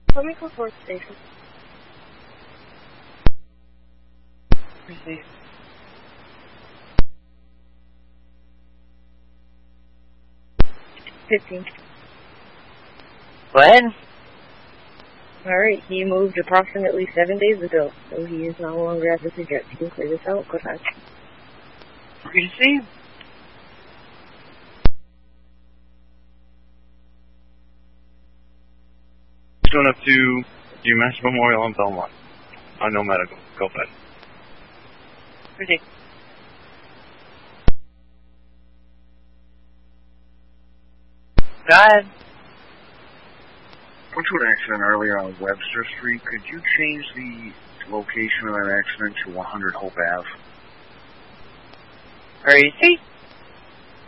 Coming from 4th Station. Receive. $15. Go ahead. Alright, he moved approximately 7 days ago, so he is no longer at this address. You can clear this out. Go ahead. Receive. Going up to UMass Memorial in Belmont. No medical. Go ahead. Receive. Go ahead. Went to an accident earlier on Webster Street. Could you change the location of that accident to 100 Hope Ave? Receive.